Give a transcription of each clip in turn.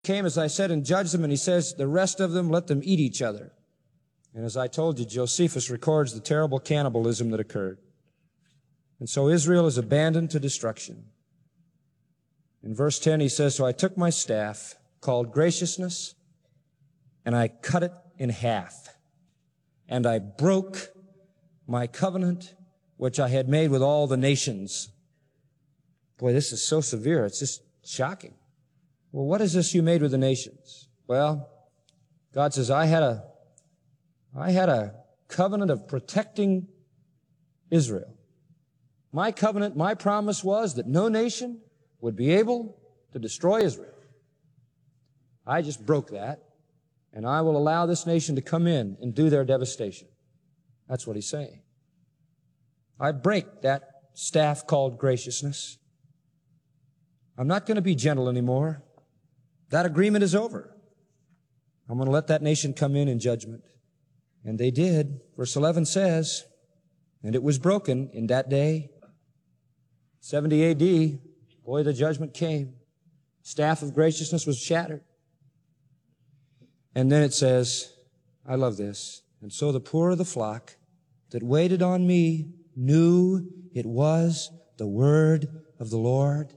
came, as I said, and judged them, and he says, the rest of them, let them eat each other. And as I told you, Josephus records the terrible cannibalism that occurred. And so Israel is abandoned to destruction. In verse 10, he says, so I took my staff, called graciousness, and I cut it in half. And I broke my covenant, which I had made with all the nations. Boy, this is so severe. It's just shocking. Well, what is this you made with the nations? Well, God says, I had a covenant of protecting Israel. My covenant, my promise was that no nation would be able to destroy Israel. I just broke that, and I will allow this nation to come in and do their devastation. That's what he's saying. I break that staff called graciousness. I'm not going to be gentle anymore. That agreement is over. I'm going to let that nation come in judgment. And they did. Verse 11 says, and it was broken in that day. 70 A.D., boy, the judgment came. Staff of graciousness was shattered. And then it says, I love this, and so the poor of the flock that waited on me knew it was the word of the Lord.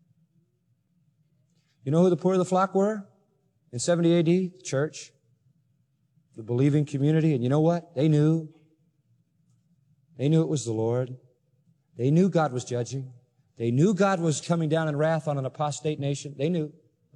You know who the poor of the flock were in 70 A.D.? The church, the believing community. And you know what? They knew. They knew it was the Lord. They knew God was judging. They knew God was coming down in wrath on an apostate nation. They knew.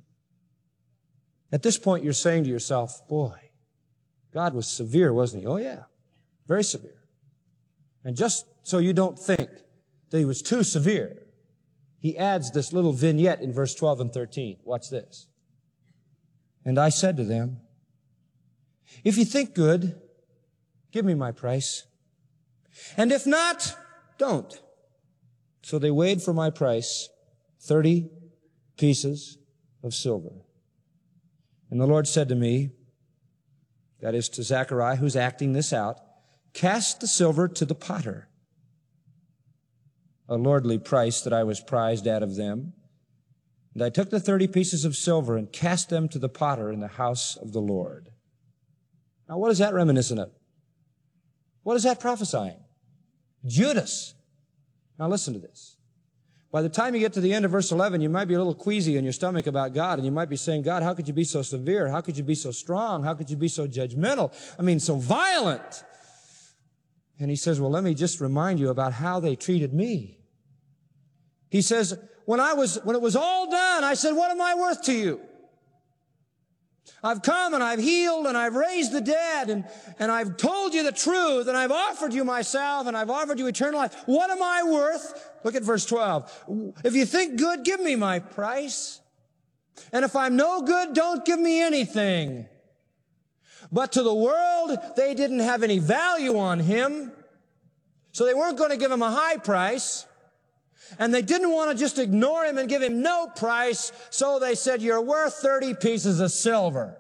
At this point, you're saying to yourself, boy, God was severe, wasn't he? Oh, yeah, very severe. And just so you don't think that he was too severe, he adds this little vignette in verse 12 and 13. Watch this. And I said to them, if you think good, give me my price. And if not, don't. So they weighed for my price 30 pieces of silver. And the Lord said to me, that is to Zechariah, who's acting this out, cast the silver to the potter, a lordly price that I was prized out of them. And I took the 30 pieces of silver and cast them to the potter in the house of the Lord. Now, what is that reminiscent of? What is that prophesying? Judas. Now, listen to this. By the time you get to the end of verse 11, you might be a little queasy in your stomach about God, and you might be saying, God, how could you be so severe? How could you be so strong? How could you be so judgmental? I mean, so violent. And he says, well, let me just remind you about how they treated me. He says, when it was all done, I said, what am I worth to you? I've come and I've healed and I've raised the dead and I've told you the truth and I've offered you myself and I've offered you eternal life. What am I worth? Look at verse 12. If you think good, give me my price. And if I'm no good, don't give me anything. But to the world, they didn't have any value on him. So they weren't going to give him a high price. And they didn't want to just ignore him and give him no price. So they said, you're worth 30 pieces of silver.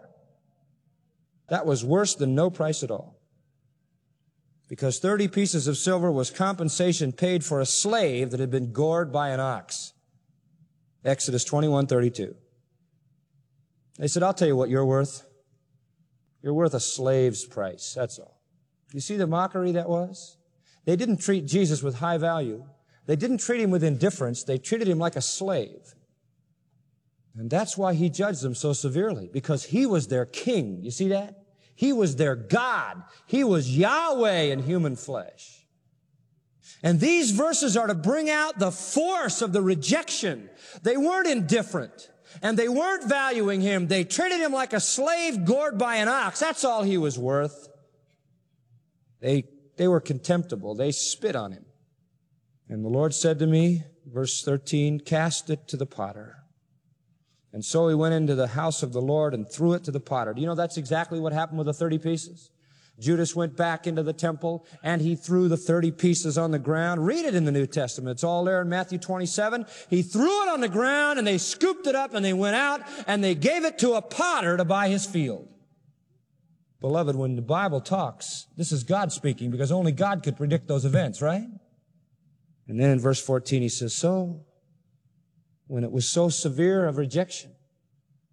That was worse than no price at all. Because 30 pieces of silver was compensation paid for a slave that had been gored by an ox. Exodus 21:32. They said, I'll tell you what you're worth. You're worth a slave's price, that's all. You see the mockery that was? They didn't treat Jesus with high value. They didn't treat him with indifference. They treated him like a slave. And that's why he judged them so severely, because he was their king. You see that? He was their God. He was Yahweh in human flesh. And these verses are to bring out the force of the rejection. They weren't indifferent, and they weren't valuing him. They treated him like a slave gored by an ox. That's all he was worth. They were contemptible. They spit on him. And the Lord said to me, verse 13, cast it to the potter. And so he went into the house of the Lord and threw it to the potter. Do you know that's exactly what happened with the 30 pieces? Judas went back into the temple and he threw the 30 pieces on the ground. Read it in the New Testament. It's all there in Matthew 27. He threw it on the ground and they scooped it up and they went out and they gave it to a potter to buy his field. Beloved, when the Bible talks, this is God speaking, because only God could predict those events, right? And then in verse 14 he says, so, when it was so severe of rejection,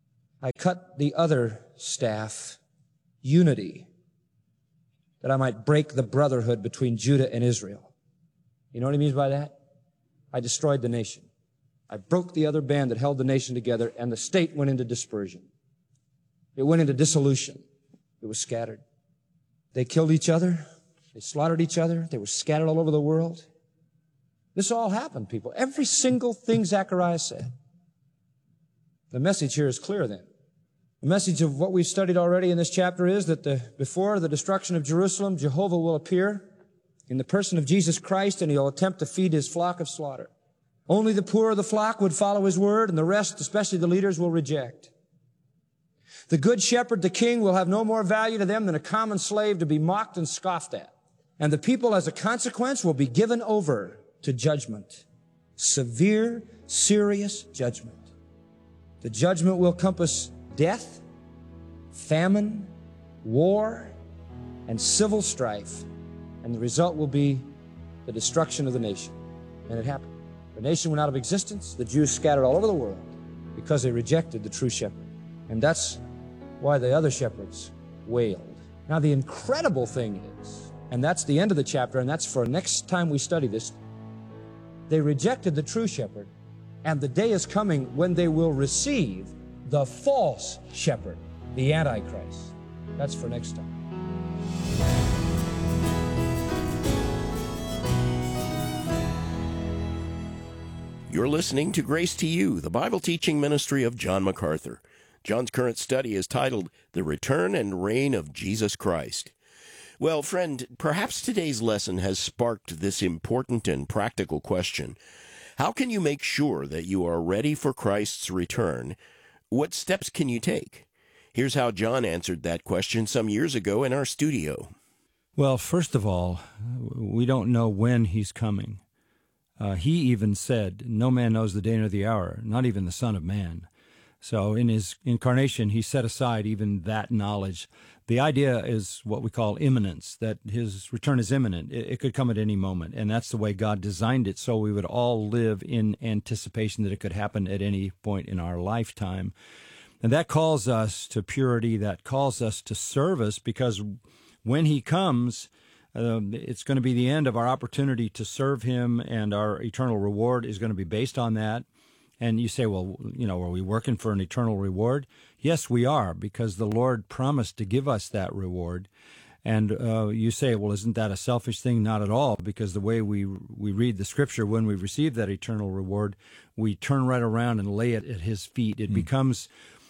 I cut the other staff, unity, that I might break the brotherhood between Judah and Israel. You know what he means by that? I destroyed the nation. I broke the other band that held the nation together, and the state went into dispersion. It went into dissolution. It was scattered. They killed each other. They slaughtered each other. They were scattered all over the world. This all happened, people. Every single thing Zechariah said. The message here is clear then. The message of what we've studied already in this chapter is that before the destruction of Jerusalem, Jehovah will appear in the person of Jesus Christ, and he'll attempt to feed his flock of slaughter. Only the poor of the flock would follow his word, and the rest, especially the leaders, will reject. The good shepherd, the king, will have no more value to them than a common slave to be mocked and scoffed at. And the people, as a consequence, will be given over to judgment. Severe, serious judgment. The judgment will compass death, famine, war, and civil strife. And the result will be the destruction of the nation. And it happened. The nation went out of existence. The Jews scattered all over the world because they rejected the true shepherd. And that's why the other shepherds wailed. Now, the incredible thing is, and that's the end of the chapter, and that's for next time we study this, they rejected the true shepherd, and the day is coming when they will receive the false shepherd, the Antichrist. That's for next time. You're listening to Grace to You, the Bible teaching ministry of John MacArthur. John's current study is titled The Return and Reign of Jesus Christ. Well, friend, perhaps today's lesson has sparked this important and practical question. How can you make sure that you are ready for Christ's return? What steps can you take? Here's how John answered that question some years ago in our studio. Well, first of all, we don't know when he's coming. He even said, no man knows the day nor the hour, not even the Son of Man. So in his incarnation, he set aside even that knowledge. The idea is what we call imminence, that his return is imminent. It could come at any moment, and that's the way God designed it, so we would all live in anticipation that it could happen at any point in our lifetime. And that calls us to purity, that calls us to service, because when he comes, it's going to be the end of our opportunity to serve him, and our eternal reward is going to be based on that. And you say, well, are we working for an eternal reward? Yes, we are, because the Lord promised to give us that reward. And you say, well, isn't that a selfish thing? Not at all, because the way we read the Scripture, when we receive that eternal reward, we turn right around and lay it at his feet. It becomes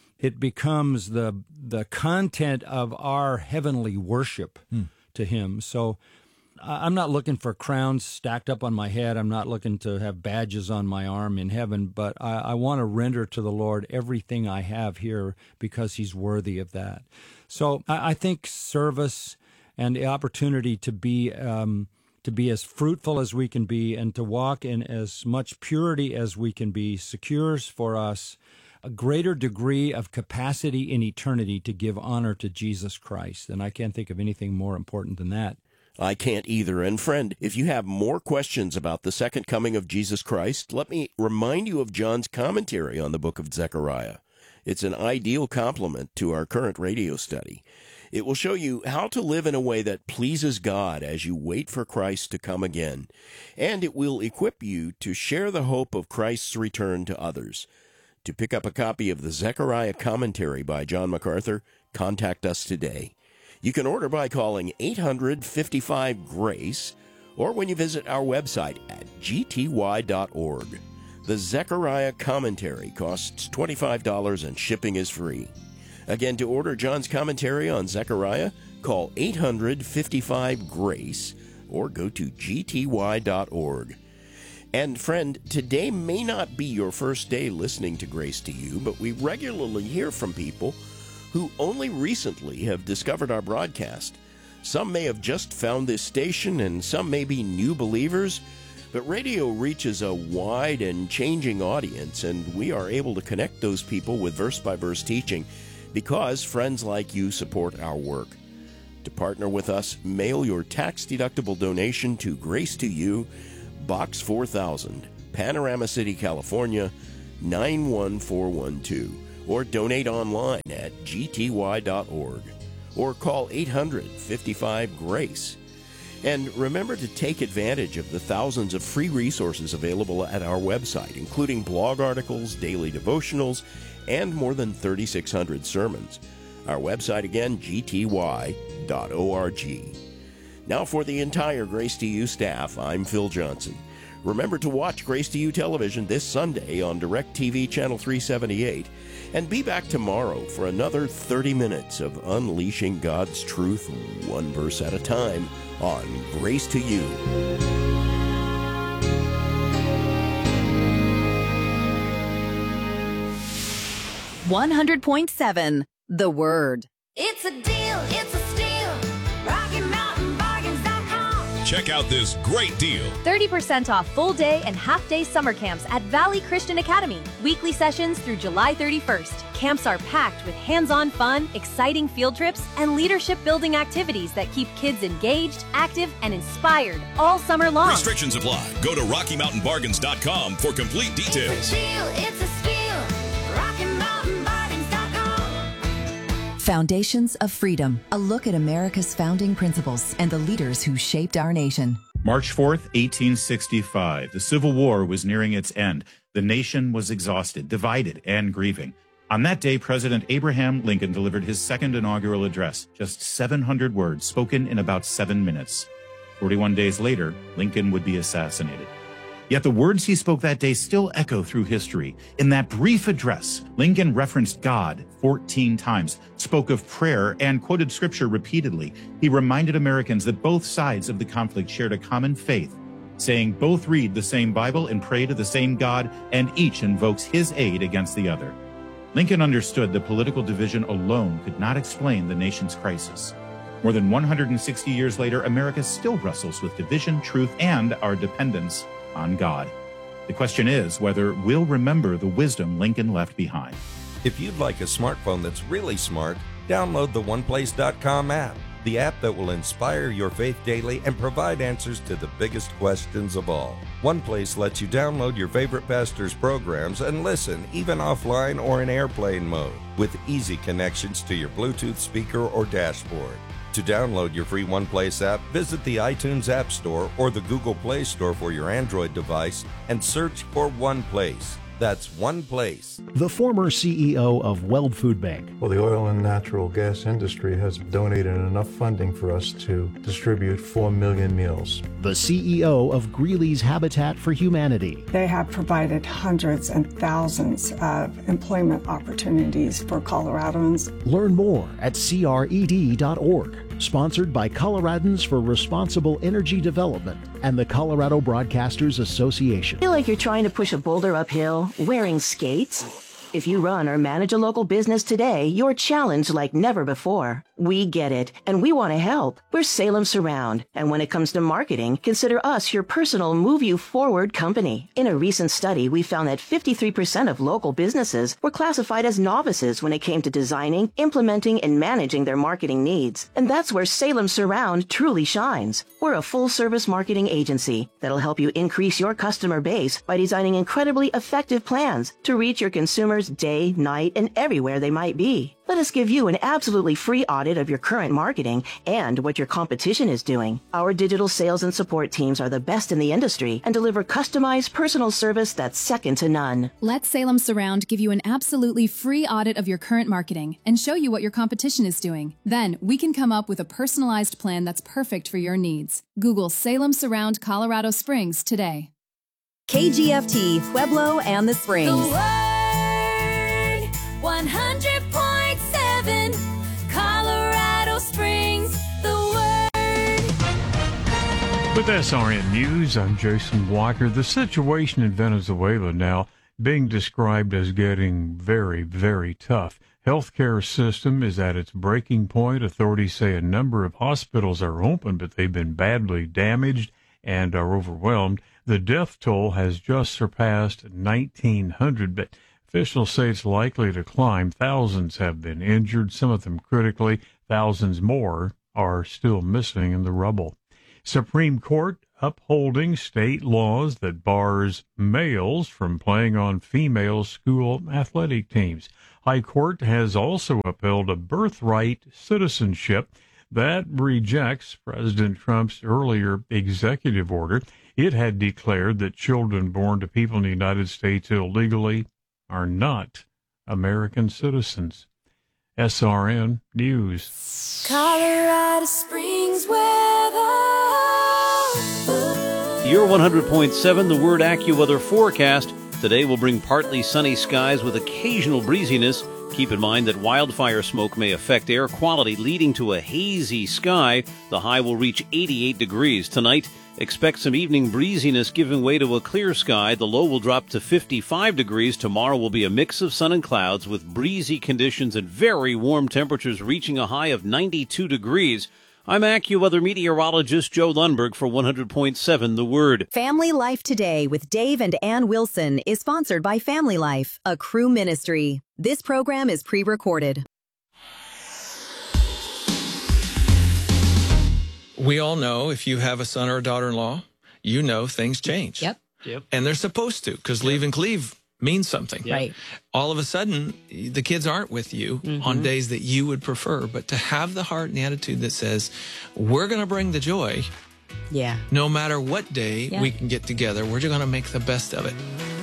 the content of our heavenly worship to him. So I'm not looking for crowns stacked up on my head. I'm not looking to have badges on my arm in heaven, but I want to render to the Lord everything I have here because he's worthy of that. So I think service and the opportunity to be as fruitful as we can be and to walk in as much purity as we can be secures for us a greater degree of capacity in eternity to give honor to Jesus Christ. And I can't think of anything more important than that. I can't either. And friend, if you have more questions about the second coming of Jesus Christ, let me remind you of John's commentary on the book of Zechariah. It's an ideal complement to our current radio study. It will show you how to live in a way that pleases God as you wait for Christ to come again. And it will equip you to share the hope of Christ's return to others. To pick up a copy of the Zechariah commentary by John MacArthur, contact us today. You can order by calling 855-GRACE or when you visit our website at gty.org. The Zechariah commentary costs $25 and shipping is free. Again, to order John's commentary on Zechariah, call 855-GRACE or go to gty.org. And friend, today may not be your first day listening to Grace to You, but we regularly hear from people who only recently have discovered our broadcast. Some may have just found this station, and some may be new believers, but radio reaches a wide and changing audience, and we are able to connect those people with verse-by-verse teaching because friends like you support our work. To partner with us, mail your tax-deductible donation to Grace to You, Box 4000, Panorama City, California, 91412. or donate online at gty.org, or call 800-55-GRACE. And remember to take advantage of the thousands of free resources available at our website, including blog articles, daily devotionals, and more than 3,600 sermons. Our website again, gty.org. Now for the entire Grace to You staff, I'm Phil Johnson. Remember to watch Grace to You television this Sunday on DirecTV Channel 378, and be back tomorrow for another 30 minutes of unleashing God's truth, one verse at a time, on Grace to You. 100.7 The Word. It's a deal, it's a steal. RockyMountainBargains.com. Check out this great deal. 30% off full day and half day summer camps at Valley Christian Academy. Weekly sessions through July 31st. Camps are packed with hands-on fun, exciting field trips, and leadership building activities that keep kids engaged, active, and inspired all summer long. Restrictions apply. Go to RockyMountainBargains.com for complete details. It's a deal, it's a steal. RockyMountainBargains.com. Foundations of Freedom. A look at America's founding principles and the leaders who shaped our nation. March 4th, 1865. The Civil War was nearing its end. The nation was exhausted, divided, and grieving. On that day, President Abraham Lincoln delivered his second inaugural address, just 700 words spoken in about 7 minutes. 41 days later, Lincoln would be assassinated. Yet the words he spoke that day still echo through history. In that brief address, Lincoln referenced God 14 times, spoke of prayer, and quoted scripture repeatedly. He reminded Americans that both sides of the conflict shared a common faith, saying both read the same Bible and pray to the same God, and each invokes his aid against the other. Lincoln understood that political division alone could not explain the nation's crisis. More than 160 years later, America still wrestles with division, truth, and our dependence on God. The question is whether we'll remember the wisdom Lincoln left behind. If you'd like a smartphone that's really smart, download the OnePlace.com app, the app that will inspire your faith daily and provide answers to the biggest questions of all. OnePlace lets you download your favorite pastor's programs and listen, even offline or in airplane mode, with easy connections to your Bluetooth speaker or dashboard. To download your free OnePlace app, visit the iTunes App Store or the Google Play Store for your Android device and search for OnePlace. That's OnePlace. The former CEO of Weld Food Bank. Well, the oil and natural gas industry has donated enough funding for us to distribute 4 million meals. The CEO of Greeley's Habitat for Humanity. They have provided hundreds and thousands of employment opportunities for Coloradans. Learn more at cred.org. Sponsored by Coloradans for Responsible Energy Development and the Colorado Broadcasters Association. Feel like you're trying to push a boulder uphill wearing skates? If you run or manage a local business today, you're challenged like never before. We get it, and we want to help. We're Salem Surround, and when it comes to marketing, consider us your personal Move You Forward company. In a recent study, we found that 53% of local businesses were classified as novices when it came to designing, implementing, and managing their marketing needs. And that's where Salem Surround truly shines. We're a full-service marketing agency that'll help you increase your customer base by designing incredibly effective plans to reach your consumers day, night, and everywhere they might be. Let us give you an absolutely free audit of your current marketing and what your competition is doing. Our digital sales and support teams are the best in the industry and deliver customized personal service that's second to none. Let Salem Surround give you an absolutely free audit of your current marketing and show you what your competition is doing. Then we can come up with a personalized plan that's perfect for your needs. Google Salem Surround Colorado Springs today. KGFT, Pueblo and the Springs. The Word, 100.7, Colorado Springs, The Word. With SRN News, I'm Jason Walker. The situation in Venezuela now being described as getting very, very tough. Healthcare system is at its breaking point. Authorities say a number of hospitals are open, but they've been badly damaged and are overwhelmed. The death toll has just surpassed 1,900, but officials say it's likely to climb. Thousands have been injured, some of them critically. Thousands more are still missing in the rubble. Supreme Court upholding state laws that bars males from playing on female school athletic teams. High Court has also upheld a birthright citizenship that rejects President Trump's earlier executive order. It had declared that children born to people in the United States illegally are not American citizens. SRN News. Colorado Springs weather. Your 100.7 The Word AccuWeather forecast. Today will bring partly sunny skies with occasional breeziness. Keep in mind that wildfire smoke may affect air quality, leading to a hazy sky. The high will reach 88 degrees. Tonight, expect some evening breeziness giving way to a clear sky. The low will drop to 55 degrees. Tomorrow will be a mix of sun and clouds with breezy conditions and very warm temperatures reaching a high of 92 degrees. I'm AccuWeather meteorologist Joe Lundberg for 100.7 The Word. Family Life Today with Dave and Ann Wilson is sponsored by Family Life, a Crew ministry. This program is pre-recorded. We all know if you have a son or a daughter-in-law, you know things change. Yep. And they're supposed to, because leave and cleave means something. Right. All of a sudden, the kids aren't with you on days that you would prefer. But to have the heart and the attitude that says, we're going to bring the joy. Yeah. No matter what day we can get together, we're just going to make the best of it.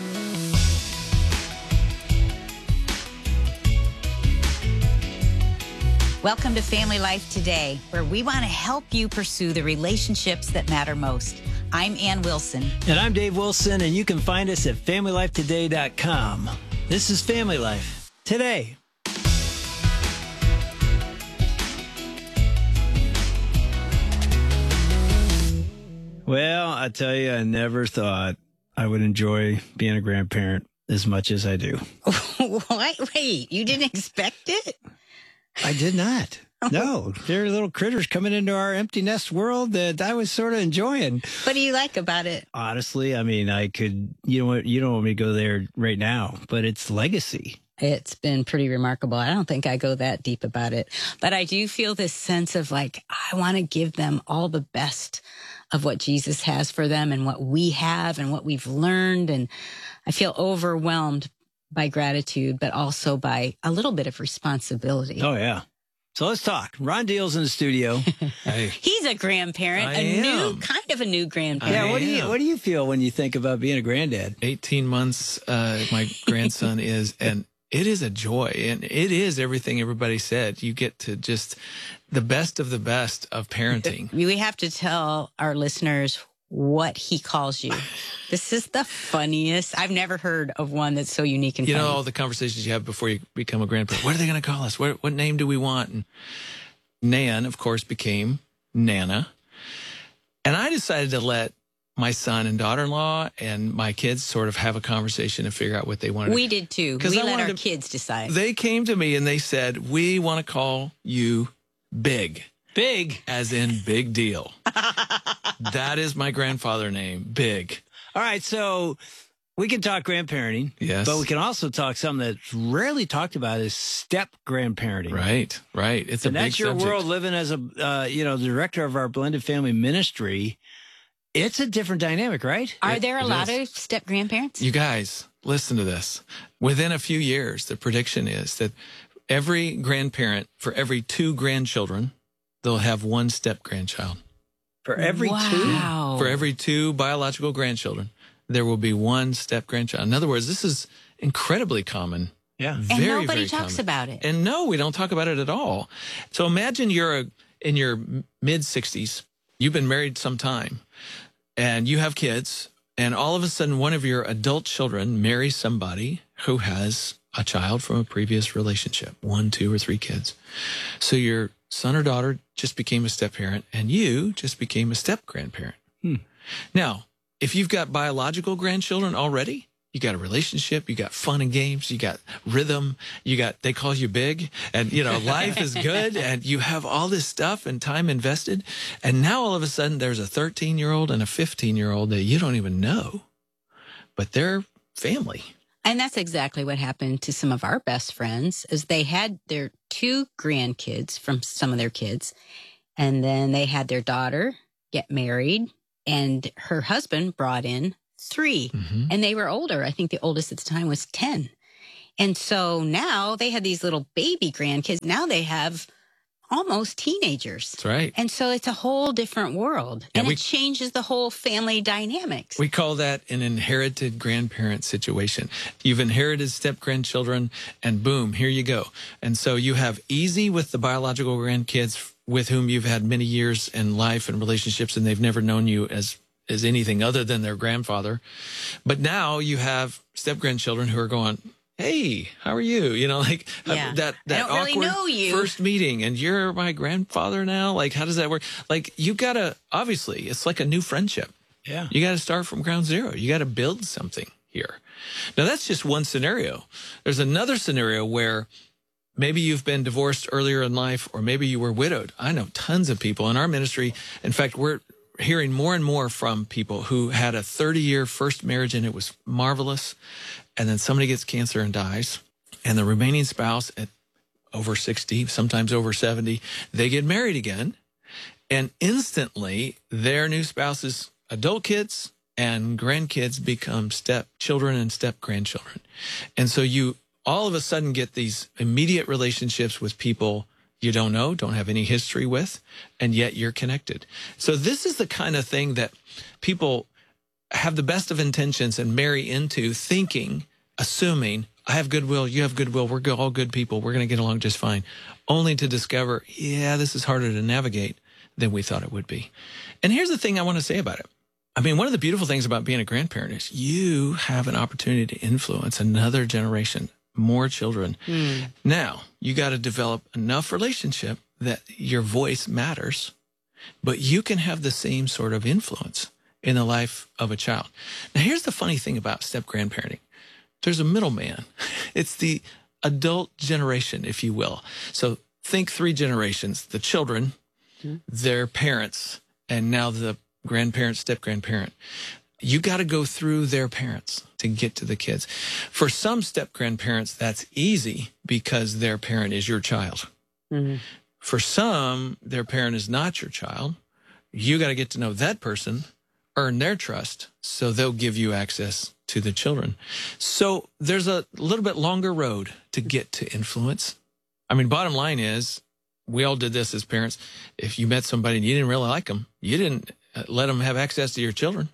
Welcome to Family Life Today, where we want to help you pursue the relationships that matter most. I'm Ann Wilson. And I'm Dave Wilson, and you can find us at FamilyLifeToday.com. This is Family Life Today. Well, I tell you, I never thought I would enjoy being a grandparent as much as I do. What? Wait, you didn't expect it? I did not. No, there are little critters coming into our empty nest world that I was sort of enjoying. What do you like about it? Honestly, I mean, I could, you know what, you don't want me to go there right now, but it's legacy. It's been pretty remarkable. I don't think I go that deep about it, but I do feel this sense of like, I want to give them all the best of what Jesus has for them and what we have and what we've learned. And I feel overwhelmed by gratitude, but also by a little bit of responsibility. Oh, yeah. So let's talk. Ron Deal's in the studio. Hey. He's a grandparent, kind of a new grandparent. Yeah, what do you feel when you think about being a granddad? 18 months, my grandson is, and it is a joy. And it is everything everybody said. You get to just the best of parenting. We have to tell our listeners what he calls you. This is the funniest. I've never heard of one that's so unique and funny. You know, all the conversations you have before you become a grandparent. What are they going to call us? What name do we want? And Nan, of course, became Nana. And I decided to let my son and daughter-in-law and my kids sort of have a conversation and figure out what they wanted. We did too. We let our kids decide. They came to me and they said, we want to call you Big. Big? As in big deal. That is my grandfather name, Big. All right, so we can talk grandparenting. Yes. But we can also talk something that's rarely talked about is step grandparenting. Right. It's a big subject. And that's your world living as a, the director of our blended family ministry. It's a different dynamic, right? Are there a lot of step grandparents? You guys, listen to this. Within a few years, the prediction is that every grandparent, for every 2 grandchildren, they'll have 1 step grandchild. For every 2? For every 2 biological grandchildren, there will be 1 step grandchild. In other words, this is incredibly common. Yeah. And nobody talks about it. And no, we don't talk about it at all. So imagine you're in your mid-60s, you've been married some time, and you have kids, and all of a sudden one of your adult children marries somebody who has a child from a previous relationship, 1, 2, or 3 kids. So your son or daughter just became a step parent, and you just became a step grandparent. Now, if you've got biological grandchildren already, you got a relationship, you got fun and games, you got rhythm, they call you Big, and life is good, and you have all this stuff and time invested. And now all of a sudden there's a 13-year-old and a 15-year-old that you don't even know, but they're family. And that's exactly what happened to some of our best friends, is they had their 2 grandkids from some of their kids, and then they had their daughter get married, And her husband brought in 3, and they were older. I think the oldest at the time was 10. And so now they had these little baby grandkids. Now they have almost teenagers. That's right. And so it's a whole different world. And it changes the whole family dynamics. We call that an inherited grandparent situation. You've inherited step-grandchildren, and boom, here you go. And so you have easy with the biological grandkids with whom you've had many years in life and relationships, and they've never known you as anything other than their grandfather. But now you have step-grandchildren who are going, hey, how are you? You know, like that I don't awkward really know you. first meeting, and you're my grandfather now. Like, how does that work? Like, you got to, obviously, it's like a new friendship. Yeah. You got to start from ground zero. You got to build something here. Now, that's just one scenario. There's another scenario where maybe you've been divorced earlier in life, or maybe you were widowed. I know tons of people in our ministry. In fact, we're hearing more and more from people who had a 30-year first marriage and it was marvelous. And then somebody gets cancer and dies, and the remaining spouse at over 60, sometimes over 70, they get married again, and instantly their new spouse's adult kids and grandkids become stepchildren and step-grandchildren. And so you all of a sudden get these immediate relationships with people you don't know, don't have any history with, and yet you're connected. So this is the kind of thing that people have the best of intentions and marry into, thinking, assuming, I have goodwill, you have goodwill, we're all good people, we're going to get along just fine, only to discover, yeah, this is harder to navigate than we thought it would be. And here's the thing I want to say about it. I mean, one of the beautiful things about being a grandparent is you have an opportunity to influence another generation, more children. Now, you got to develop enough relationship that your voice matters, but you can have the same sort of influence in the life of a child. Now, here's the funny thing about step-grandparenting. There's a middleman. It's the adult generation, if you will. So think 3 generations, the children, their parents, and now the grandparent, step-grandparent. You got to go through their parents to get to the kids. For some step-grandparents, that's easy because their parent is your child. For some, their parent is not your child. You got to get to know that person, earn their trust, so they'll give you access to the children. So there's a little bit longer road to get to influence. I mean, bottom line is, we all did this as parents. If you met somebody and you didn't really like them, you didn't let them have access to your children.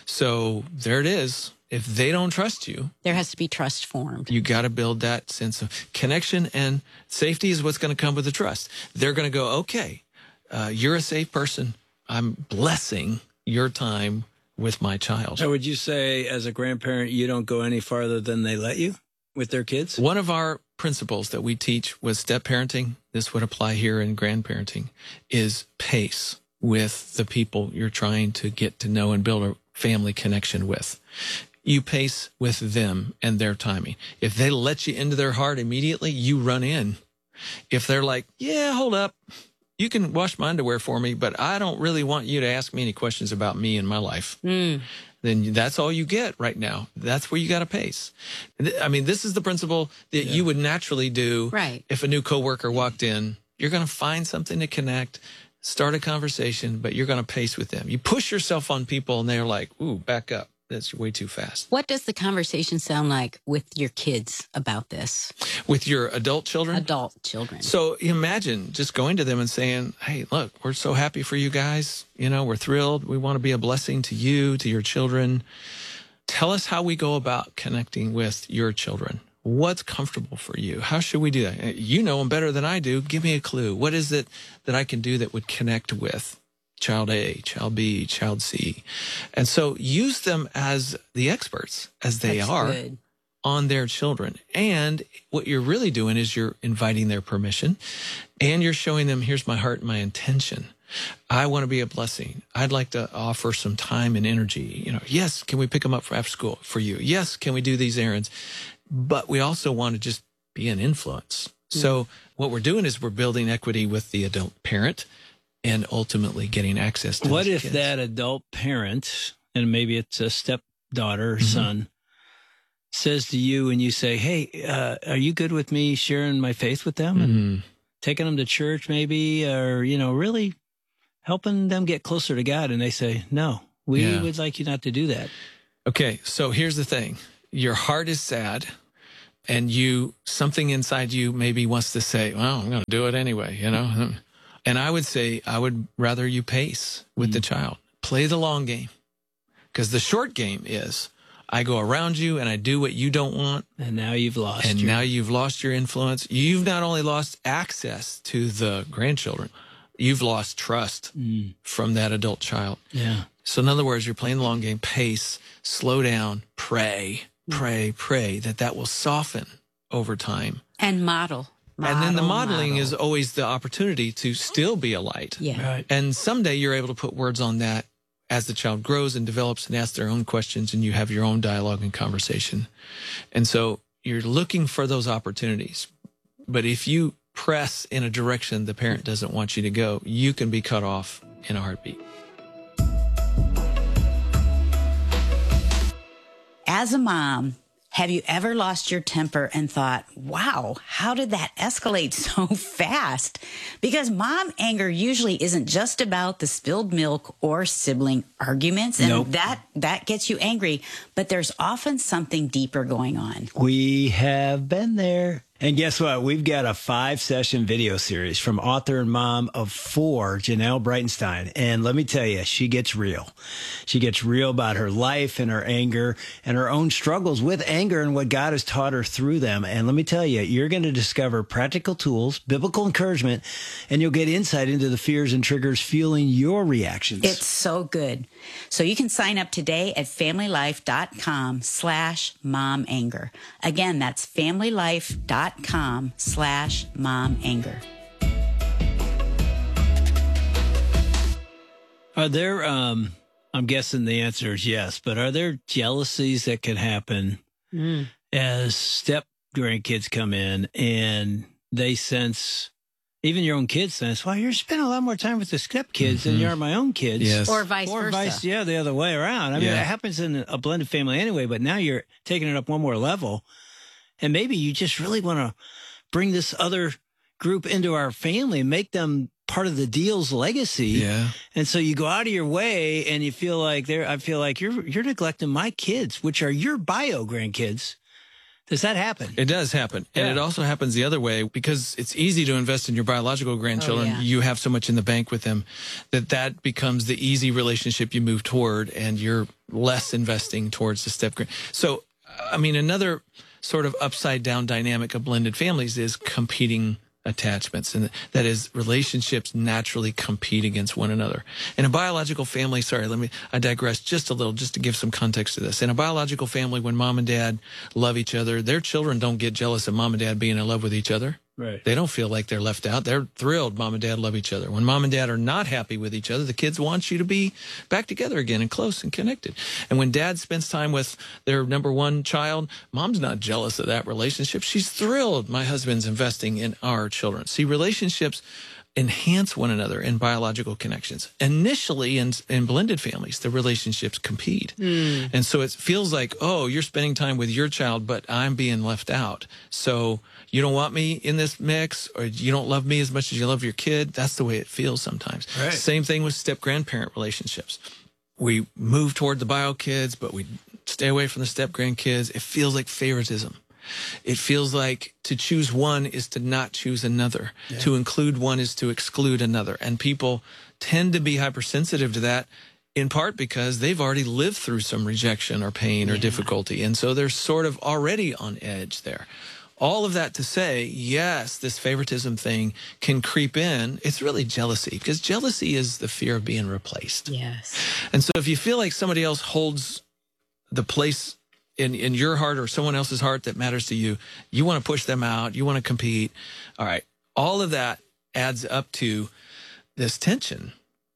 So there it is. If they don't trust you, there has to be trust formed. You got to build that sense of connection, and safety is what's going to come with the trust. They're going to go, okay, you're a safe person. I'm blessing your time with my child. So would you say, as a grandparent, you don't go any farther than they let you with their kids? One of our principles that we teach with step parenting, this would apply here in grandparenting, is pace with the people you're trying to get to know and build a family connection with. You pace with them and their timing. If they let you into their heart immediately, you run in. If they're like, yeah, hold up, you can wash my underwear for me, but I don't really want you to ask me any questions about me and my life. Then that's all you get right now. That's where you got to pace. I mean, this is the principle that you would naturally do. Right. If a new coworker walked in, you're going to find something to connect, start a conversation, but you're going to pace with them. You push yourself on people and they're like, ooh, back up. That's way too fast. What does the conversation sound like with your kids about this? With your adult children? Adult children. So imagine just going to them and saying, hey, look, we're so happy for you guys. You know, we're thrilled. We want to be a blessing to you, to your children. Tell us how we go about connecting with your children. What's comfortable for you? How should we do that? You know them better than I do. Give me a clue. What is it that I can do that would connect with child A, child B, child C? And so use them as the experts, as they are, on their children. And what you're really doing is you're inviting their permission, and you're showing them, here's my heart and my intention. I want to be a blessing. I'd like to offer some time and energy. You know, yes, can we pick them up for after school for you? Yes, can we do these errands? But we also want to just be an influence. So what we're doing is we're building equity with the adult parent, and ultimately getting access to what if kids. That adult parent, and maybe it's a stepdaughter or son, says to you and you say, hey, are you good with me sharing my faith with them and taking them to church maybe, or, you know, really helping them get closer to God? And they say, no, We would like you not to do that. Okay, so here's the thing. Your heart is sad, and something inside you maybe wants to say, well, I'm going to do it anyway, you know? And I would say, I would rather you pace with the child. Play the long game. Because the short game is, I go around you and I do what you don't want. And now you've lost now you've lost your influence. You've not only lost access to the grandchildren, you've lost trust from that adult child. Yeah. So in other words, you're playing the long game, pace, slow down, pray that will soften over time. And model. And then the modeling is always the opportunity to still be a light. Yeah. Right. And someday you're able to put words on that as the child grows and develops and asks their own questions, and you have your own dialogue and conversation. And so you're looking for those opportunities. But if you press in a direction the parent doesn't want you to go, you can be cut off in a heartbeat. As a mom, have you ever lost your temper and thought, wow, how did that escalate so fast? Because mom anger usually isn't just about the spilled milk or sibling arguments. And that gets you angry. But there's often something deeper going on. We have been there. And guess what? We've got a 5-session video series from author and mom of 4, Janelle Breitenstein. And let me tell you, she gets real. She gets real about her life and her anger and her own struggles with anger and what God has taught her through them. And let me tell you, you're going to discover practical tools, biblical encouragement, and you'll get insight into the fears and triggers fueling your reactions. It's so good. So you can sign up today at familylife.com/momanger. Again, that's familylife.com/momanger. Are there, I'm guessing the answer is yes, but are there jealousies that can happen as step grandkids come in and they sense, even your own kids sense, well, you're spending a lot more time with the stepkids than you are my own kids. Yes. Or vice versa. The other way around. I mean, it happens in a blended family anyway, but now you're taking it up one more level. And maybe you just really want to bring this other group into our family and make them part of the deal's legacy. Yeah. And so you go out of your way and you feel like I feel like you're neglecting my kids, which are your bio grandkids. Does that happen? It does happen. And it also happens the other way because it's easy to invest in your biological grandchildren. Oh, yeah. You have so much in the bank with them that becomes the easy relationship you move toward, and you're less investing towards the step grand. So, I mean, another sort of upside down dynamic of blended families is competing attachments, and that is relationships naturally compete against one another. In a biological family, I digress just a little just to give some context to this. In a biological family, when mom and dad love each other, their children don't get jealous of mom and dad being in love with each other. Right. They don't feel like they're left out. They're thrilled mom and dad love each other. When mom and dad are not happy with each other, the kids want you to be back together again and close and connected. And when dad spends time with their number one child, mom's not jealous of that relationship. She's thrilled my husband's investing in our children. See, relationships enhance one another in biological connections. Initially, in blended families, the relationships compete. And so it feels like, oh, you're spending time with your child, but I'm being left out. So you don't want me in this mix, or you don't love me as much as you love your kid. That's the way it feels sometimes. Right. Same thing with step-grandparent relationships. We move toward the bio kids, but we stay away from the step-grandkids. It feels like favoritism. It feels like to choose one is to not choose another. Yeah. To include one is to exclude another. And people tend to be hypersensitive to that, in part because they've already lived through some rejection or pain or difficulty. And so they're sort of already on edge there. All of that to say, yes, this favoritism thing can creep in. It's really jealousy, because jealousy is the fear of being replaced. Yes. And so if you feel like somebody else holds the place in your heart or someone else's heart that matters to you, you want to push them out, you want to compete. All right. All of that adds up to this tension.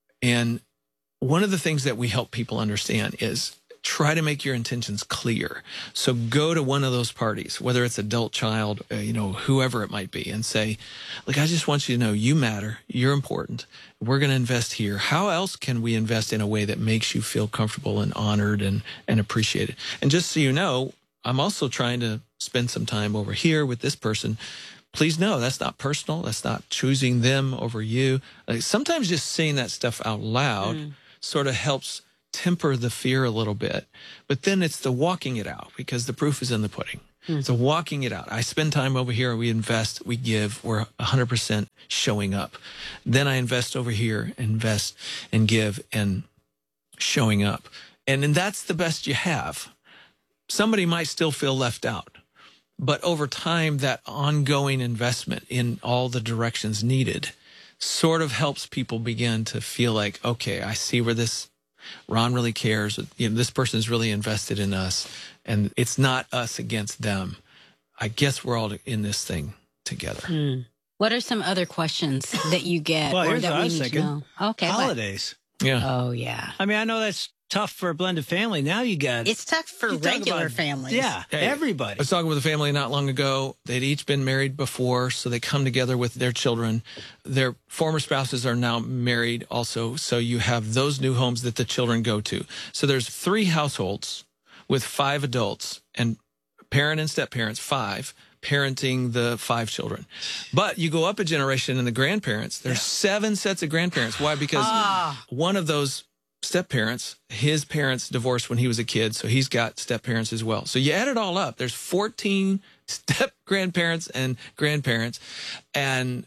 And one of the things that we help people understand is try to make your intentions clear. So go to one of those parties, whether it's adult, child, whoever it might be, and say, look, I just want you to know you matter. You're important. We're going to invest here. How else can we invest in a way that makes you feel comfortable and honored and appreciated? And just so you know, I'm also trying to spend some time over here with this person. Please know that's not personal. That's not choosing them over you. Sometimes just saying that stuff out loud sort of helps temper the fear a little bit. But then it's the walking it out, because the proof is in the pudding. So walking it out. I spend time over here. We invest, we give. We're 100% showing up. Then I invest over here, invest and give and showing up. And that's the best you have. Somebody might still feel left out. But over time, that ongoing investment in all the directions needed sort of helps people begin to feel like, okay, I see where Ron really cares. You know, this person is really invested in us, and it's not us against them. I guess we're all in this thing together. What are some other questions that you get Well, or here's that what I we was need thinking. to know? Okay. what? Holidays. Yeah. Oh, yeah. I mean, I know that's tough for a blended family. Now you got It's tough for you talk regular about- families. Yeah, Hey, everybody. I was talking with a family not long ago. They'd each been married before, so they come together with their children. Their former spouses are now married also, so you have those new homes that the children go to. So there's 3 households with 5 adults and parent and step-parents, 5, parenting the 5 children. But you go up a generation and the grandparents, there's 7 sets of grandparents. Why? Because one of those step-parents, his parents divorced when he was a kid, so he's got step-parents as well. So you add it all up, there's 14 step-grandparents and grandparents, and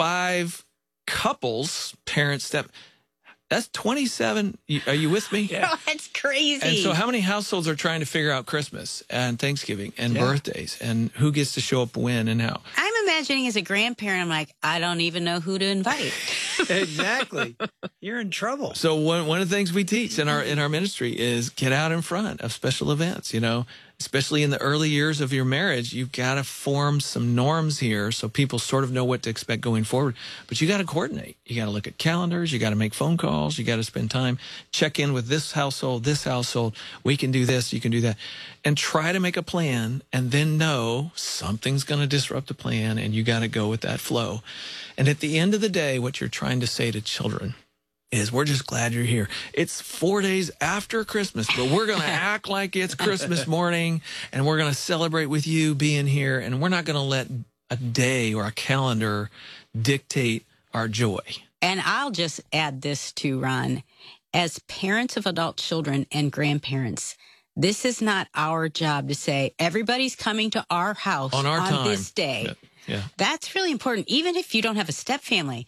5 couples, parents, step. That's 27. Are you with me? Oh, that's crazy. And so how many households are trying to figure out Christmas and Thanksgiving and birthdays and who gets to show up when and how? I'm imagining as a grandparent, I'm like, I don't even know who to invite. Exactly. You're in trouble. So one of the things we teach in our ministry is get out in front of special events, you know, especially in the early years of your marriage. You've got to form some norms here so people sort of know what to expect going forward. But you got to coordinate. You got to look at calendars. You got to make phone calls. You got to spend time, check in with this household, this household. We can do this. You can do that. And try to make a plan and then know something's going to disrupt the plan and you got to go with that flow. And at the end of the day, what you're trying to say to children is we're just glad you're here. It's 4 days after Christmas, but we're going to act like it's Christmas morning, and we're going to celebrate with you being here, and we're not going to let a day or a calendar dictate our joy. And I'll just add this too, Ron. As parents of adult children and grandparents, this is not our job to say, everybody's coming to our house on our time this day. Yeah. That's really important, even if you don't have a step family.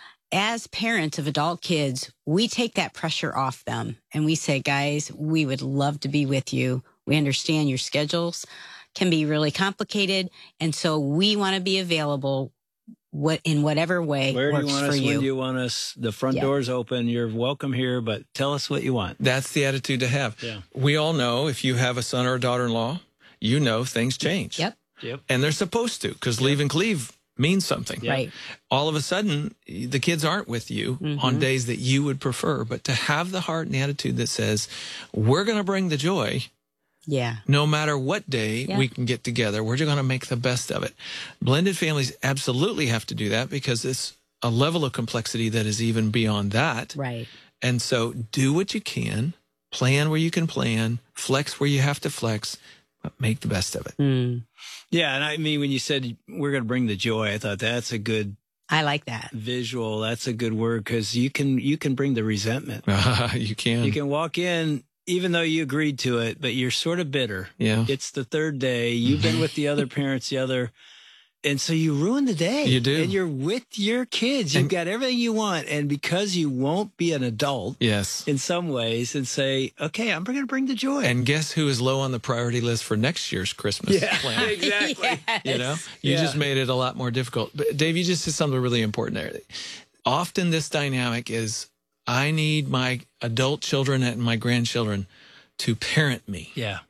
As parents of adult kids, we take that pressure off them and we say, guys, we would love to be with you. We understand your schedules can be really complicated. And so we want to be available in whatever way Where do works you want for us? you. When do you want us? The front door's open. You're welcome here, but tell us what you want. That's the attitude to have. Yeah. We all know if you have a son or a daughter-in-law, you know things change. Yep. And they're supposed to, because leave and cleave means something. Right. All of a sudden, the kids aren't with you on days that you would prefer, but to have the heart and the attitude that says, we're going to bring the joy. Yeah. No matter what day we can get together, we're just going to make the best of it. Blended families absolutely have to do that because it's a level of complexity that is even beyond that. Right. And so do what you can, plan where you can plan, flex where you have to flex, but make the best of it. Yeah, and I mean, when you said we're going to bring the joy, I thought that's a good. I like that visual. That's a good word because you can bring the resentment. You can. You can walk in even though you agreed to it, but you're sort of bitter. Yeah. It's the third day. You've been with the other parents, and so you ruin the day. You do. And you're with your kids. You've got everything you want. And because you won't be an adult in some ways and say, okay, I'm going to bring the joy. And guess who is low on the priority list for next year's Christmas plan? Exactly. You know, you just made it a lot more difficult. But Dave, you just said something really important there. Often this dynamic is I need my adult children and my grandchildren to parent me. Yeah.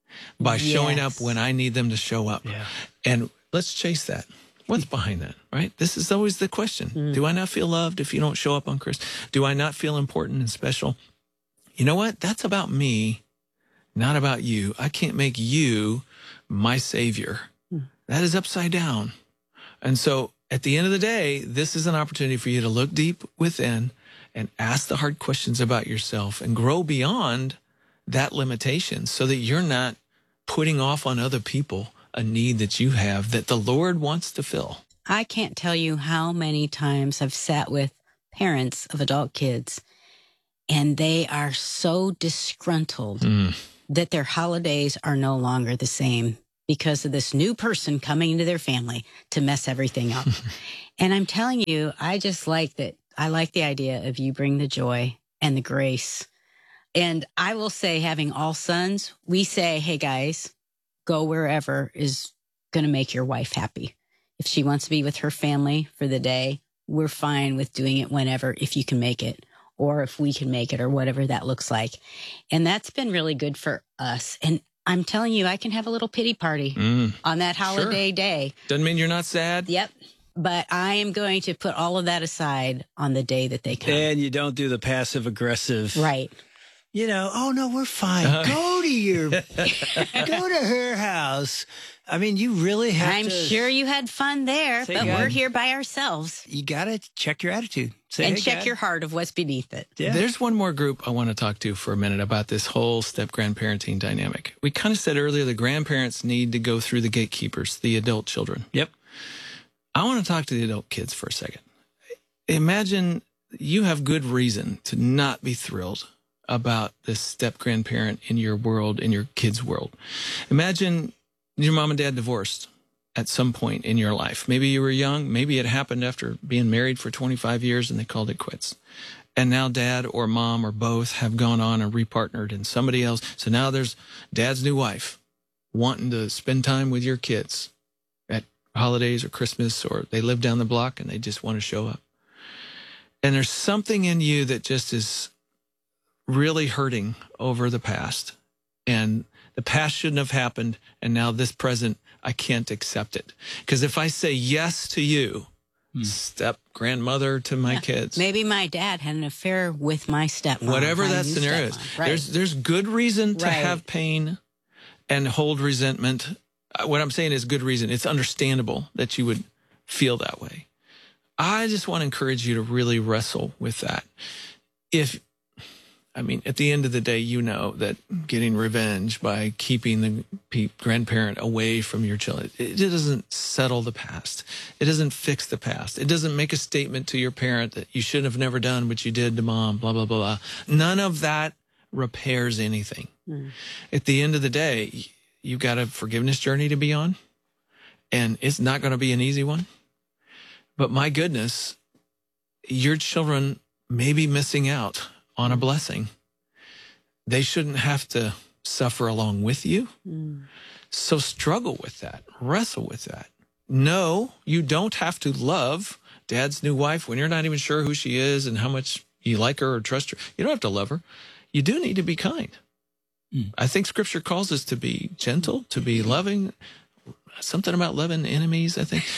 By showing up when I need them to show up. Yeah. And let's chase that. What's behind that, right? This is always the question. Do I not feel loved if you don't show up on Christmas? Do I not feel important and special? You know what? That's about me, not about you. I can't make you my savior. That is upside down. And so at the end of the day, this is an opportunity for you to look deep within and ask the hard questions about yourself and grow beyond that limitation so that you're not putting off on other people a need that you have that the Lord wants to fill. I can't tell you how many times I've sat with parents of adult kids and they are so disgruntled that their holidays are no longer the same because of this new person coming into their family to mess everything up. And I'm telling you, I just like that. I like the idea of you bring the joy and the grace. And I will say, having all sons, we say, hey guys, go wherever is going to make your wife happy. If she wants to be with her family for the day, we're fine with doing it whenever, if you can make it, or if we can make it, or whatever that looks like. And that's been really good for us. And I'm telling you, I can have a little pity party on that holiday day. Doesn't mean you're not sad. Yep. But I am going to put all of that aside on the day that they come. And you don't do the passive aggressive. Right. You know, oh no, we're fine. Go to her house. I mean, you really have I'm sure you had fun there, but we're here by ourselves. You got to check your attitude. Say, and hey, check God. your heart of what's beneath it. Yeah. There's one more group I want to talk to for a minute about this whole step-grandparenting dynamic. We kind of said earlier the grandparents need to go through the gatekeepers, the adult children. Yep. I want to talk to the adult kids for a second. Imagine you have good reason to not be thrilled about this step-grandparent in your world, in your kids' world. Imagine your mom and dad divorced at some point in your life. Maybe you were young. Maybe it happened after being married for 25 years and they called it quits. And now dad or mom or both have gone on and repartnered in somebody else. So now there's dad's new wife wanting to spend time with your kids at holidays or Christmas, or they live down the block and they just want to show up. And there's something in you that just is really hurting over the past. And the past shouldn't have happened, and now this present, I can't accept it. Because if I say yes to you, step-grandmother to my kids. Maybe my dad had an affair with my stepmom. Whatever that scenario is. Right. There's good reason to have pain and hold resentment. What I'm saying is good reason. It's understandable that you would feel that way. I just want to encourage you to really wrestle with that. At the end of the day, you know that getting revenge by keeping the grandparent away from your children, it doesn't settle the past. It doesn't fix the past. It doesn't make a statement to your parent that you should have never done what you did to mom, blah, blah, blah, blah. None of that repairs anything. At the end of the day, you've got a forgiveness journey to be on, and it's not going to be an easy one. But my goodness, your children may be missing out on a blessing. They shouldn't have to suffer along with you. So struggle with that. Wrestle with that. No, you don't have to love dad's new wife when you're not even sure who she is and how much you like her or trust her. You don't have to love her. You do need to be kind. I think Scripture calls us to be gentle, to be loving. Something about loving enemies, I think.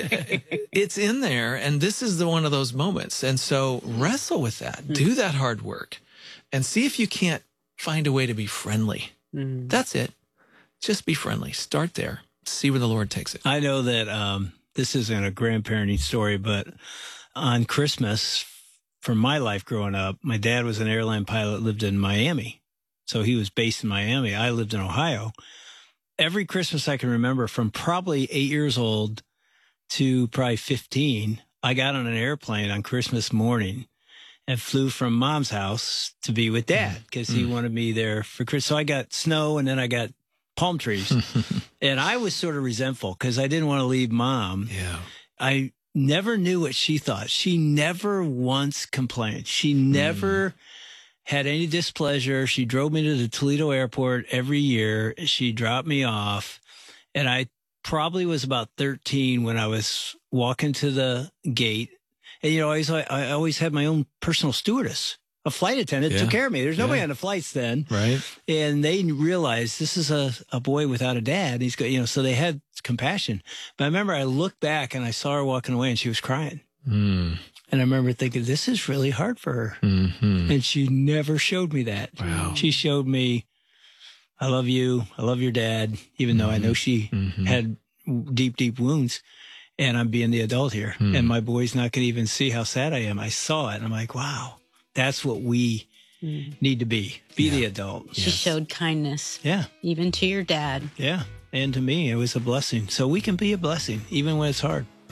It's in there, and this is one of those moments. And so wrestle with that. Do that hard work and see if you can't find a way to be friendly. That's it. Just be friendly. Start there. See where the Lord takes it. I know that this isn't a grandparenting story, but on Christmas, for my life growing up, my dad was an airline pilot, lived in Miami. So he was based in Miami. I lived in Ohio. Every Christmas I can remember, from probably 8 years old to probably 15, I got on an airplane on Christmas morning and flew from mom's house to be with dad because he wanted me there for Christmas. So I got snow and then I got palm trees. And I was sort of resentful because I didn't want to leave mom. Yeah. I never knew what she thought. She never once complained. She never had any displeasure. She drove me to the Toledo airport every year. She dropped me off. And I probably was about 13 when I was walking to the gate. And, you know, I always had my own personal stewardess. A flight attendant took care of me. There's nobody on the flights then. Right. And they realized this is a boy without a dad. He's got, you know, so they had compassion. But I remember I looked back and I saw her walking away and she was crying. And I remember thinking, this is really hard for her. And she never showed me that. Wow. She showed me, I love you. I love your dad, even though I know she had deep, deep wounds. And I'm being the adult here. And my boy's not going to even see how sad I am. I saw it. And I'm like, wow, that's what we need to be. Be the adult. She showed kindness. Yeah. Even to your dad. Yeah. And to me, it was a blessing. So we can be a blessing, even when it's hard.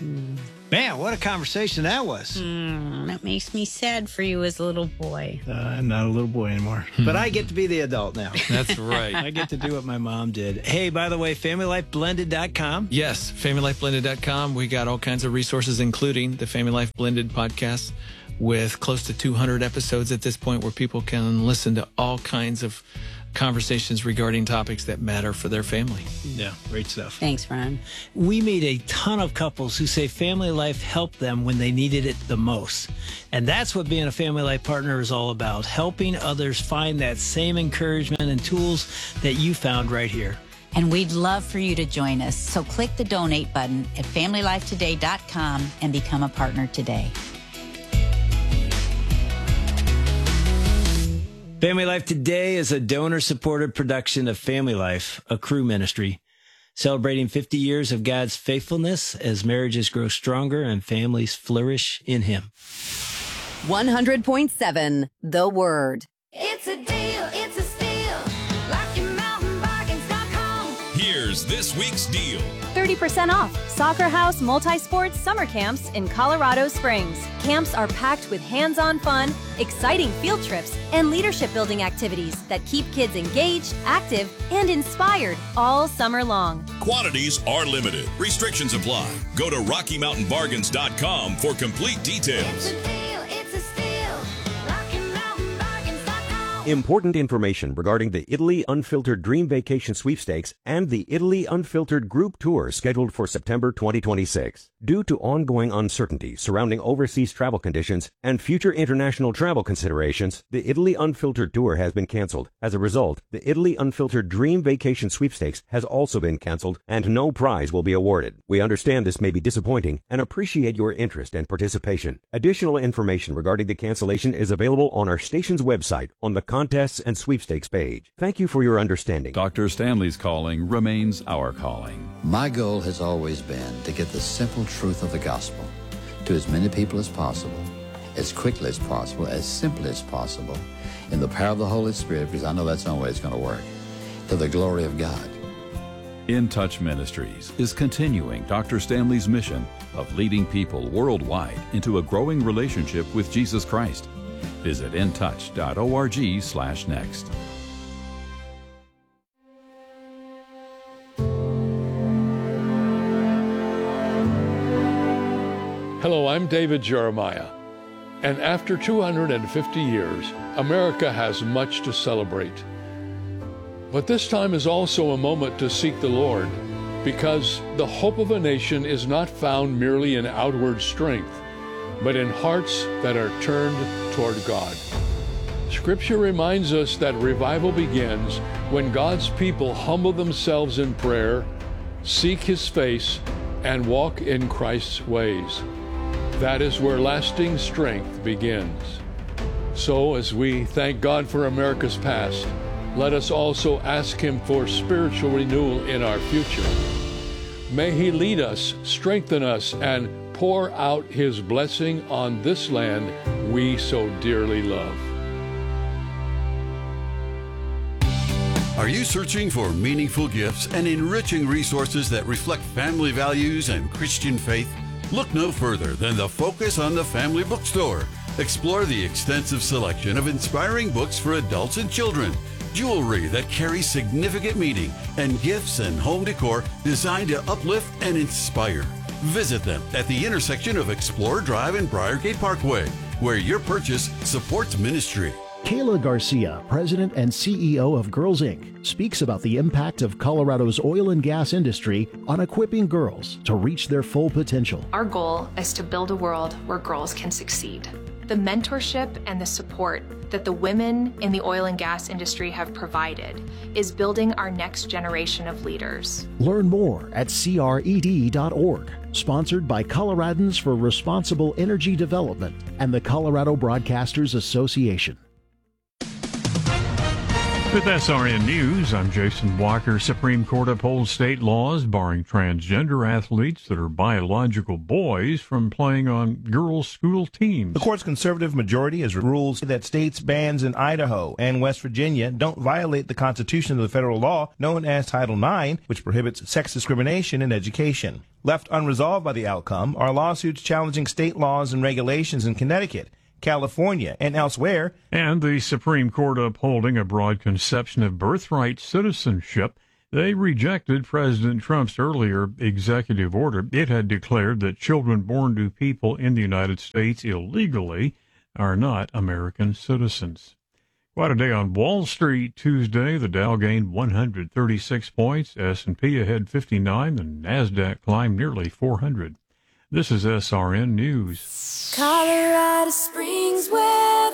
Man, what a conversation that was. That makes me sad for you as a little boy. I'm not a little boy anymore. But I get to be the adult now. That's right. I get to do what my mom did. Hey, by the way, FamilyLifeBlended.com. Yes, FamilyLifeBlended.com. We got all kinds of resources, including the Family Life Blended podcast with close to 200 episodes at this point where people can listen to all kinds of conversations regarding topics that matter for their family. Yeah, great stuff. Thanks, Ron. We meet a ton of couples who say Family Life helped them when they needed it the most. And that's what being a Family Life partner is all about, helping others find that same encouragement and tools that you found right here. And we'd love for you to join us. So click the donate button at FamilyLifeToday.com and become a partner today. Family Life Today is a donor-supported production of Family Life, a Cru ministry, celebrating 50 years of God's faithfulness as marriages grow stronger and families flourish in Him. 100.7 The Word. It's a deal, it's a steal. RockyMountainBargains.com. Here's this week's deal. 30% off Soccer House Multi-Sports Summer Camps in Colorado Springs. Camps are packed with hands-on fun, exciting field trips, and leadership building activities that keep kids engaged, active, and inspired all summer long. Quantities are limited. Restrictions apply. Go to RockyMountainBargains.com for complete details. It's a deal, it's a steal. RockyMountainBargains.com. Important information regarding the Italy Unfiltered Dream Vacation Sweepstakes and the Italy Unfiltered Group Tour scheduled for September 2026. Due to ongoing uncertainty surrounding overseas travel conditions and future international travel considerations, the Italy Unfiltered Tour has been canceled. As a result, the Italy Unfiltered Dream Vacation Sweepstakes has also been canceled and no prize will be awarded. We understand this may be disappointing and appreciate your interest and participation. Additional information regarding the cancellation is available on our station's website on the Contests and Sweepstakes page. Thank you for your understanding. Dr. Stanley's calling remains our calling. My goal has always been to get the simple truth of the gospel to as many people as possible, as quickly as possible, as simply as possible, in the power of the Holy Spirit, because I know that's the only way it's going to work, to the glory of God. In Touch Ministries is continuing Dr. Stanley's mission of leading people worldwide into a growing relationship with Jesus Christ. Visit intouch.org/next. Hello, I'm David Jeremiah. And after 250 years, America has much to celebrate. But this time is also a moment to seek the Lord, because the hope of a nation is not found merely in outward strength, but in hearts that are turned toward God. Scripture reminds us that revival begins when God's people humble themselves in prayer, seek His face, and walk in Christ's ways. That is where lasting strength begins. So, as we thank God for America's past, let us also ask Him for spiritual renewal in our future. May He lead us, strengthen us, and pour out His blessing on this land we so dearly love. Are you searching for meaningful gifts and enriching resources that reflect family values and Christian faith? Look no further than the Focus on the Family Bookstore. Explore the extensive selection of inspiring books for adults and children, jewelry that carries significant meaning, and gifts and home decor designed to uplift and inspire. Visit them at the intersection of Explorer Drive and Briargate Parkway, where your purchase supports ministry. Kayla Garcia, President and CEO of Girls Inc., speaks about the impact of Colorado's oil and gas industry on equipping girls to reach their full potential. Our goal is to build a world where girls can succeed. The mentorship and the support that the women in the oil and gas industry have provided is building our next generation of leaders. Learn more at cred.org. Sponsored by Coloradans for Responsible Energy Development and the Colorado Broadcasters Association. With SRN News, I'm Jason Walker. Supreme Court upholds state laws barring transgender athletes that are biological boys from playing on girls' school teams. The court's conservative majority has ruled that states' bans in Idaho and West Virginia don't violate the Constitution of the federal law known as Title IX, which prohibits sex discrimination in education. Left unresolved by the outcome are lawsuits challenging state laws and regulations in Connecticut, California, and elsewhere. And the Supreme Court upholding a broad conception of birthright citizenship. They rejected President Trump's earlier executive order. It had declared that children born to people in the United States illegally are not American citizens. Quite a day on Wall Street Tuesday. The Dow gained 136 points, S&P ahead 59, and NASDAQ climbed nearly 400. This is SRN News. Colorado Springs weather.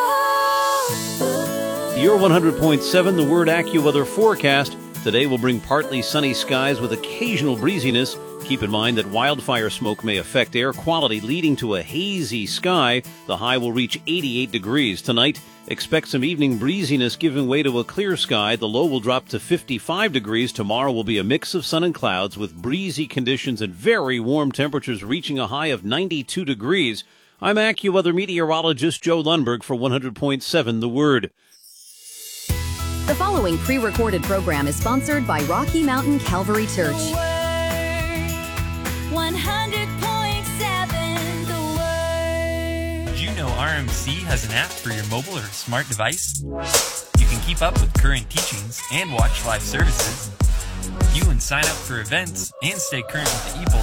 Your 100.7, the Word AccuWeather forecast. Today will bring partly sunny skies with occasional breeziness. Keep in mind that wildfire smoke may affect air quality, leading to a hazy sky. The high will reach 88 degrees. Tonight, expect some evening breeziness giving way to a clear sky. The low will drop to 55 degrees. Tomorrow will be a mix of sun and clouds with breezy conditions and very warm temperatures reaching a high of 92 degrees. I'm AccuWeather meteorologist Joe Lundberg for 100.7 The Word. The following pre-recorded program is sponsored by Rocky Mountain Calvary Church. 100.7 The Word. Did you know RMC has an app for your mobile or smart device? You can keep up with current teachings and watch live services. You can sign up for events and stay current with the